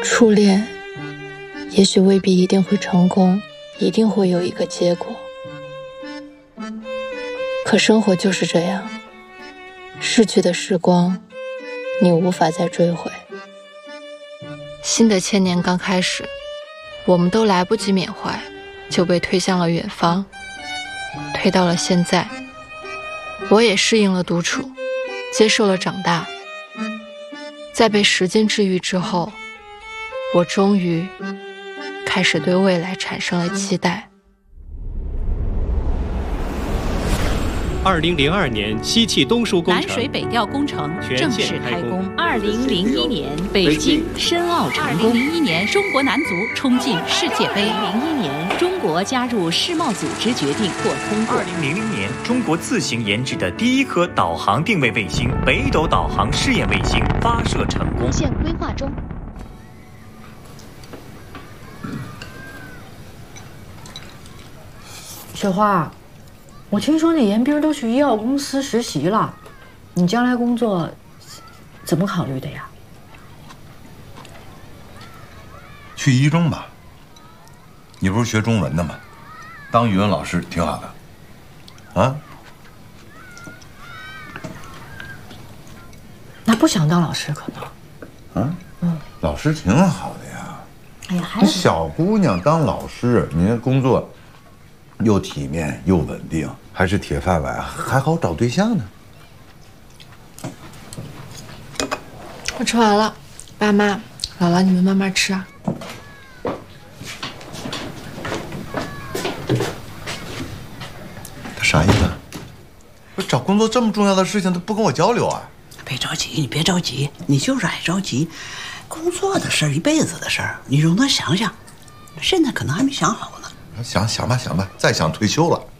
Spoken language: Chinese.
初恋也许未必一定会成功，一定会有一个结果。可生活就是这样，逝去的时光，你无法再追回。新的千年刚开始，我们都来不及缅怀，就被推向了远方，推到了现在。我也适应了独处，接受了长大。在被时间治愈之后，我终于开始对未来产生了期待。 2002年，西气东输工程南水北调工程正式开工。 2001年，北京申奥成功。 2001年，中国男足冲进世界杯。 2001年，中国加入世贸组织决定获通过。 2000年，中国自行研制的第一颗导航定位卫星北斗导航试验卫星发射成功。 现规划中。 小花，我听说那严兵都去医药公司实习了，你将来工作怎么考虑的呀？ 去一中吧。你不是学中文的吗？当语文老师挺好的。啊？ 那不想当老师可能？ 老师挺好的呀。 哎呀，还那小姑娘当老师，你那工作又体面又稳定，还是铁饭碗，还好找对象呢。 我吃完了，爸妈、姥姥你们慢慢吃啊。 他啥意思？不是找工作这么重要的事情，他不跟我交流啊？ 别着急，你别着急，你就是爱着急。工作的事儿，一辈子的事儿，你容他想想。现在可能还没想好呢。 想吧，再想退休了。